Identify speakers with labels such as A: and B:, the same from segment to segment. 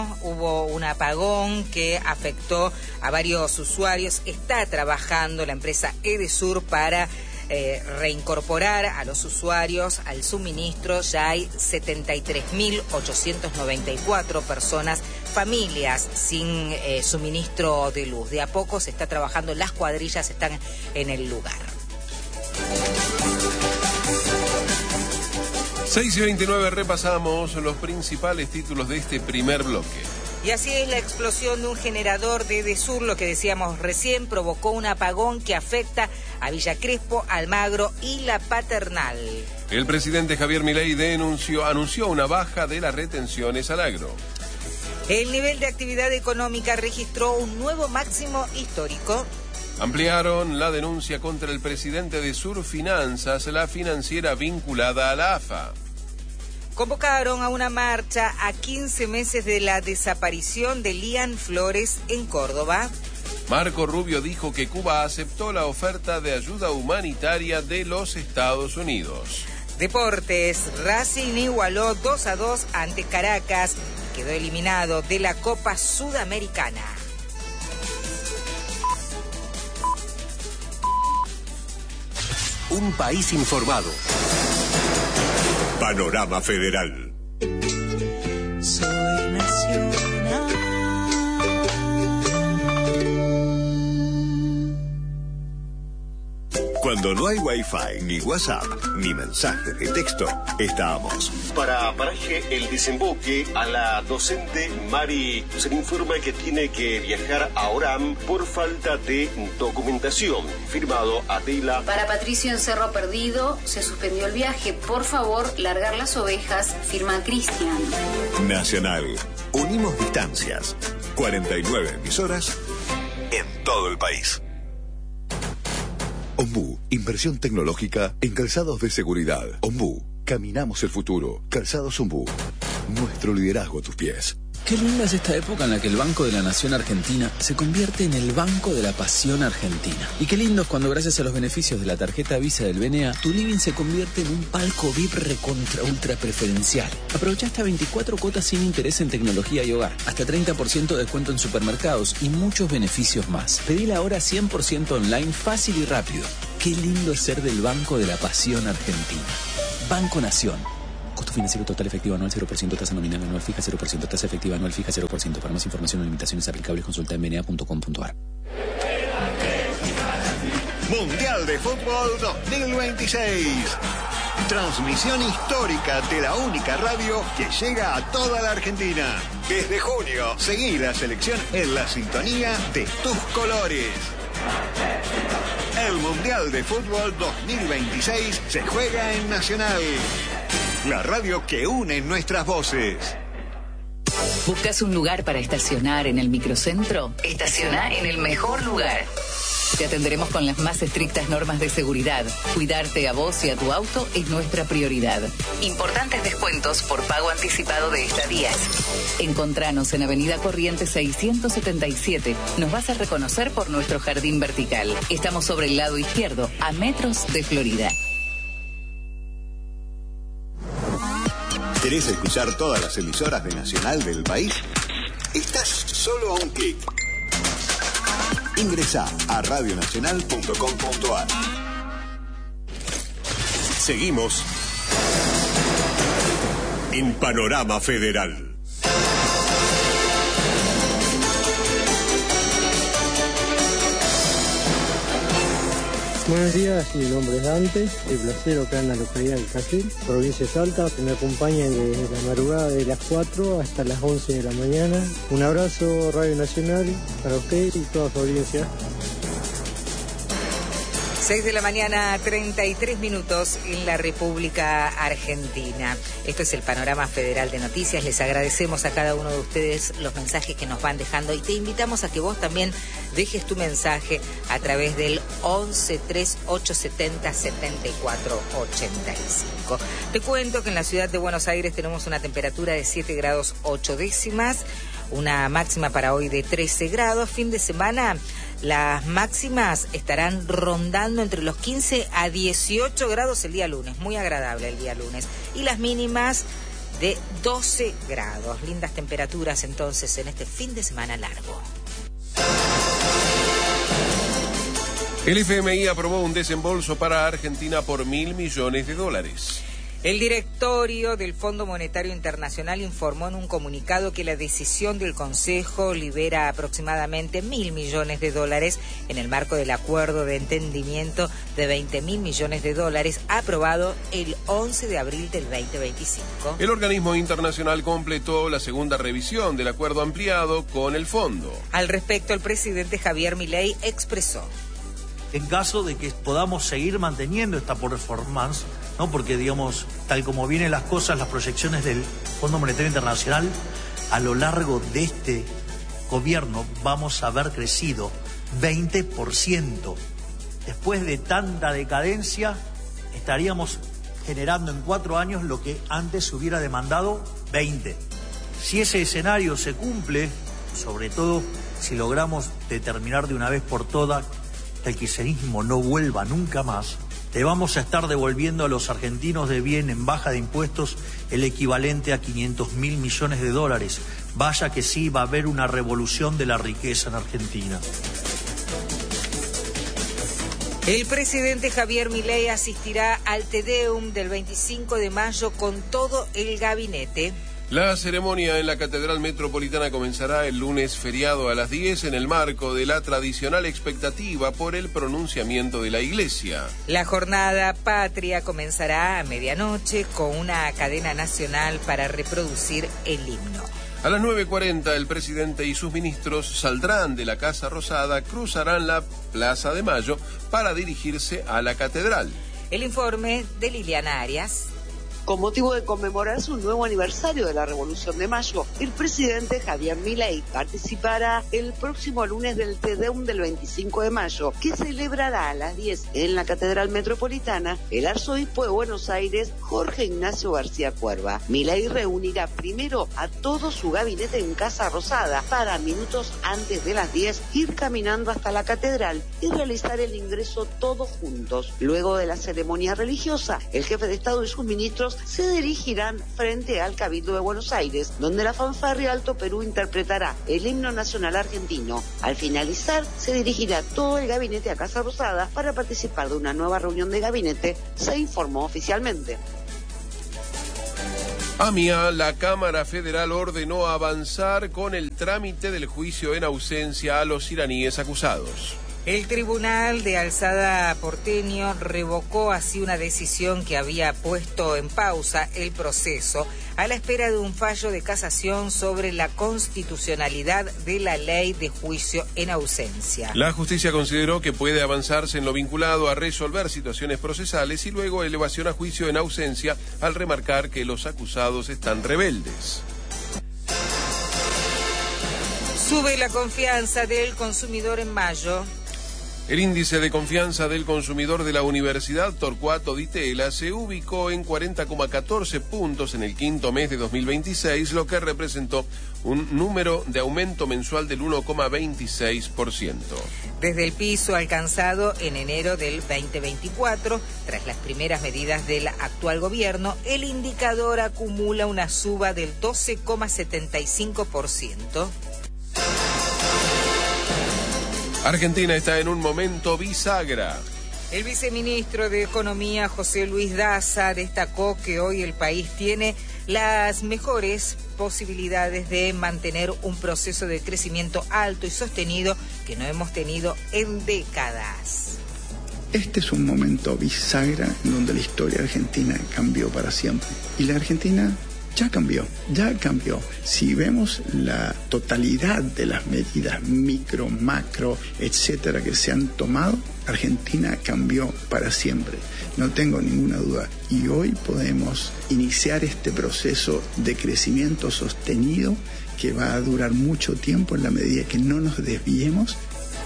A: bueno, hubo un apagón que afectó a varios usuarios. Está trabajando la empresa Edesur para reincorporar a los usuarios al suministro. Ya hay 73.894 personas, familias sin suministro de luz. De a poco se está trabajando, las cuadrillas están en el lugar.
B: 6:29, repasamos los principales títulos de este primer bloque.
A: Y así es, la explosión de un generador de Edesur, lo que decíamos recién, provocó un apagón que afecta a Villa Crespo, Almagro y La Paternal.
B: El presidente Javier Milei anunció una baja de las retenciones al agro.
A: El nivel de actividad económica registró un nuevo máximo histórico.
B: Ampliaron la denuncia contra el presidente de Surfinanzas, la financiera vinculada a la AFA.
A: Convocaron a una marcha a 15 meses de la desaparición de Lian Flores en Córdoba.
B: Marco Rubio dijo que Cuba aceptó la oferta de ayuda humanitaria de los Estados Unidos.
A: Deportes, Racing igualó 2-2 ante Caracas. Quedó eliminado de la Copa Sudamericana.
C: Un país informado. Panorama Federal.
A: Soy nacional.
C: Cuando no hay Wi-Fi, ni WhatsApp, ni mensajes de texto, estamos. Para Paraje El Desemboque, a la docente Mari se le informa que tiene que viajar a Orán por falta de documentación. Firmado Adela.
D: Para Patricio en Cerro Perdido, se suspendió el viaje. Por favor, largar las ovejas. Firma Cristian.
C: Nacional. Unimos distancias. 49 emisoras en todo el país. Ombú, inversión tecnológica en calzados de seguridad. Ombú, caminamos el futuro. Calzados Ombú, nuestro liderazgo a tus pies.
E: Qué linda es esta época en la que el Banco de la Nación Argentina se convierte en el Banco de la Pasión Argentina. Y qué lindo es cuando, gracias a los beneficios de la tarjeta Visa del BNA, tu living se convierte en un palco VIP recontra ultra preferencial. Aprovecha hasta 24 cuotas sin interés en tecnología y hogar, hasta 30% de descuento en supermercados y muchos beneficios más. Pedila ahora 100% online, fácil y rápido. Qué lindo es ser del Banco de la Pasión Argentina. Banco Nación. Costo financiero total efectivo anual 0%, tasa nominal anual fija 0%, tasa efectiva anual fija 0%. Para más información o limitaciones aplicables, consulta en bna.com.ar.
C: Mundial de Fútbol 2026. Transmisión histórica de la única radio que llega a toda la Argentina. Desde junio, seguí la selección en la sintonía de tus colores. El Mundial de Fútbol 2026 se juega en Nacional. La radio que une nuestras voces.
F: ¿Buscas un lugar para estacionar en el microcentro? Estaciona en el mejor lugar. Te atenderemos con las más estrictas normas de seguridad. Cuidarte a vos y a tu auto es nuestra prioridad. Importantes descuentos por pago anticipado de estadías. Encontranos en Avenida Corrientes 677. Nos vas a reconocer por nuestro jardín vertical. Estamos sobre el lado izquierdo, a metros de Florida.
C: ¿Querés escuchar todas las emisoras de Nacional del país? Estás solo a un clic. Ingresá a radionacional.com.ar. Seguimos en Panorama Federal.
G: Buenos días, mi nombre es Dante, el placero acá en la localidad del Casil, provincia de Salta, que me acompañan desde la madrugada de las 4 hasta las 11 de la mañana. Un abrazo, Radio Nacional, para usted y toda su audiencia.
A: 6 de la mañana, 33 minutos en la República Argentina. Esto es el Panorama Federal de Noticias. Les agradecemos a cada uno de ustedes los mensajes que nos van dejando y te invitamos a que vos también dejes tu mensaje a través del 11-3870-7485. Te cuento que en la ciudad de Buenos Aires tenemos una temperatura de 7 grados 8 décimas, una máxima para hoy de 13 grados. Fin de semana, las máximas estarán rondando entre los 15 a 18 grados el día lunes, muy agradable el día lunes. Y las mínimas de 12 grados. Lindas temperaturas entonces en este fin de semana largo.
B: El FMI aprobó un desembolso para Argentina por $1.000 millones.
A: El directorio del Fondo Monetario Internacional informó en un comunicado que la decisión del Consejo libera aproximadamente $1.000 millones en el marco del acuerdo de entendimiento de $20.000 millones aprobado el 11 de abril del 2025.
B: El organismo internacional completó la segunda revisión del acuerdo ampliado con el fondo.
A: Al respecto, el presidente Javier Milei expresó:
H: en caso de que podamos seguir manteniendo esta performance, ¿no? Porque, digamos, tal como vienen las cosas, las proyecciones del Fondo Monetario Internacional, a lo largo de este gobierno vamos a haber crecido 20%. Después de tanta decadencia, estaríamos generando en 4 años lo que antes hubiera demandado 20. Si ese escenario se cumple, sobre todo si logramos determinar de una vez por todas que el kirchnerismo no vuelva nunca más, le vamos a estar devolviendo a los argentinos de bien en baja de impuestos el equivalente a $500.000 millones. Vaya que sí, va a haber una revolución de la riqueza en Argentina.
A: El presidente Javier Milei asistirá al Te Deum del 25 de mayo con todo el gabinete.
B: La ceremonia en la Catedral Metropolitana comenzará el lunes feriado a las 10 en el marco de la tradicional expectativa por el pronunciamiento de la Iglesia.
A: La jornada patria comenzará a medianoche con una cadena nacional para reproducir el himno.
B: A las 9:40 el presidente y sus ministros saldrán de la Casa Rosada, cruzarán la Plaza de Mayo para dirigirse a la Catedral.
A: El informe de Liliana Arias.
I: Con motivo de conmemorarse un nuevo aniversario de la Revolución de Mayo, el presidente Javier Milei participará el próximo lunes del Te Deum del 25 de mayo, que celebrará a las 10 en la Catedral Metropolitana el arzobispo de Buenos Aires, Jorge Ignacio García Cuerva. Milei reunirá primero a todo su gabinete en Casa Rosada para minutos antes de las 10 ir caminando hasta la catedral y realizar el ingreso todos juntos. Luego de la ceremonia religiosa, el jefe de Estado y sus ministros se dirigirán frente al Cabildo de Buenos Aires, donde la fanfarria Alto Perú interpretará el himno nacional argentino. Al finalizar, se dirigirá todo el gabinete a Casa Rosada para participar de una nueva reunión de gabinete, se informó oficialmente.
B: AMIA, la Cámara Federal ordenó avanzar con el trámite del juicio en ausencia a los iraníes acusados.
A: El Tribunal de Alzada porteño revocó así una decisión que había puesto en pausa el proceso a la espera de un fallo de casación sobre la constitucionalidad de la ley de juicio en ausencia.
B: La justicia consideró que puede avanzarse en lo vinculado a resolver situaciones procesales y luego elevación a juicio en ausencia al remarcar que los acusados están rebeldes.
A: Sube la confianza del consumidor en mayo.
B: El índice de confianza del consumidor de la Universidad Torcuato Di Tella se ubicó en 40,14 puntos en el quinto mes de 2026, lo que representó un número de aumento mensual del 1,26%.
A: Desde el piso alcanzado en enero del 2024, tras las primeras medidas del actual gobierno, el indicador acumula una suba del 12,75%.
B: Argentina está en un momento bisagra.
A: El viceministro de Economía, José Luis Daza, destacó que hoy el país tiene las mejores posibilidades de mantener un proceso de crecimiento alto y sostenido que no hemos tenido en décadas.
J: Este es un momento bisagra en donde la historia argentina cambió para siempre. Y la Argentina ya cambió. Si vemos la totalidad de las medidas micro, macro, etcétera, que se han tomado, Argentina cambió para siempre. No tengo ninguna duda. Y hoy podemos iniciar este proceso de crecimiento sostenido que va a durar mucho tiempo en la medida que no nos desviemos.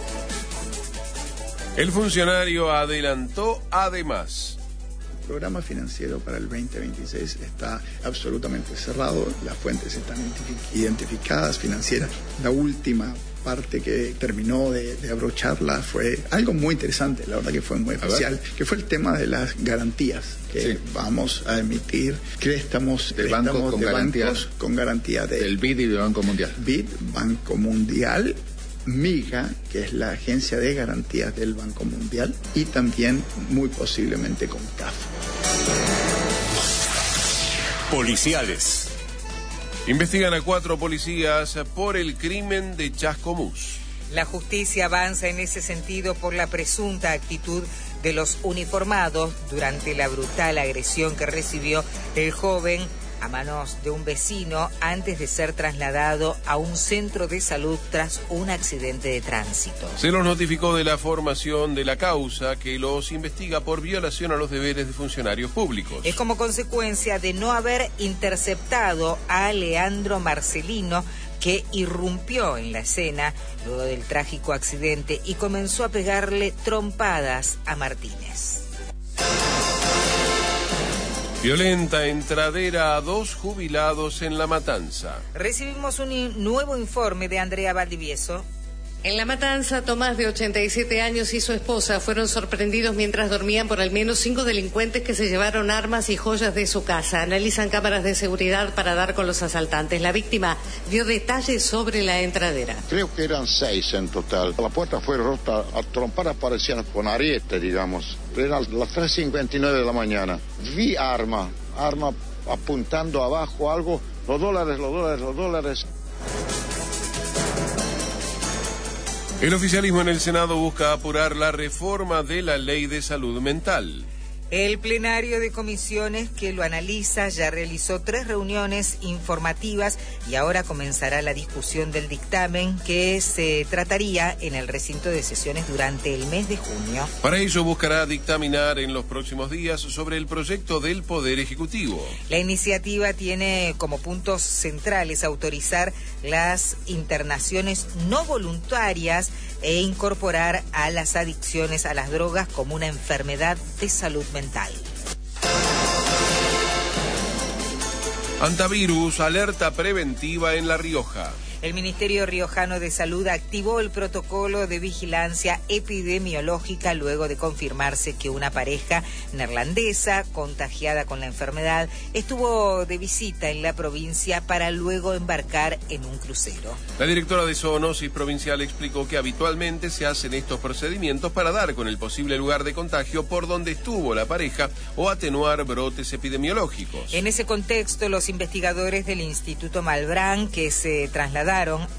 B: El funcionario adelantó además:
J: el programa financiero para el 2026 está absolutamente cerrado, las fuentes están identificadas financieras. La última parte que terminó de abrocharla fue algo muy interesante, la verdad que fue muy especial, que fue el tema de las garantías, que vamos a emitir préstamos
K: de bancos con garantía
J: del
K: BID y del Banco Mundial.
J: BID, Banco Mundial, MIGA, que es la agencia de garantías del Banco Mundial, y también muy posiblemente con CAF.
C: Policiales.
B: Investigan a 4 policías por el crimen de Chascomús.
A: La justicia avanza en ese sentido por la presunta actitud de los uniformados durante la brutal agresión que recibió el joven a manos de un vecino antes de ser trasladado a un centro de salud tras un accidente de tránsito.
B: Se los notificó de la formación de la causa que los investiga por violación a los deberes de funcionarios públicos.
A: Es como consecuencia de no haber interceptado a Leandro Marcelino, que irrumpió en la escena luego del trágico accidente y comenzó a pegarle trompadas a Martínez.
B: Violenta entradera a 2 jubilados en La Matanza.
A: Recibimos un nuevo informe de Andrea Valdivieso.
L: En La Matanza, Tomás, de 87 años, y su esposa fueron sorprendidos mientras dormían por al menos 5 delincuentes que se llevaron armas y joyas de su casa. Analizan cámaras de seguridad para dar con los asaltantes. La víctima dio detalles sobre la entradera.
M: Creo que eran 6 en total. La puerta fue rota, a trompadas parecían con ariete, digamos. Eran las 3:59 de la mañana. Vi arma apuntando abajo algo. Los dólares.
B: El oficialismo en el Senado busca apurar la reforma de la Ley de Salud Mental.
A: El plenario de comisiones que lo analiza ya realizó 3 reuniones informativas y ahora comenzará la discusión del dictamen que se trataría en el recinto de sesiones durante el mes de junio.
B: Para ello buscará dictaminar en los próximos días sobre el proyecto del Poder Ejecutivo.
A: La iniciativa tiene como puntos centrales autorizar las internaciones no voluntarias e incorporar a las adicciones a las drogas como una enfermedad de salud mental.
B: Antivirus, alerta preventiva en La Rioja.
A: El Ministerio Riojano de Salud activó el protocolo de vigilancia epidemiológica luego de confirmarse que una pareja neerlandesa contagiada con la enfermedad estuvo de visita en la provincia para luego embarcar en un crucero.
B: La directora de Zoonosis Provincial explicó que habitualmente se hacen estos procedimientos para dar con el posible lugar de contagio por donde estuvo la pareja o atenuar brotes epidemiológicos.
A: En ese contexto, los investigadores del Instituto Malbrán, que se trasladaron